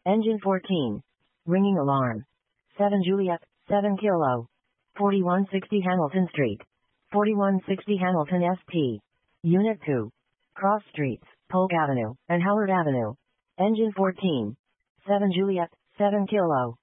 Engine 14. Ringing alarm. 7 Juliet, 7 Kilo. 4160 Hamilton Street. 4160 Hamilton SP. Unit 2. Cross Streets, Polk Avenue, and Howard Avenue. Engine 14. 7 Juliet, 7 Kilo.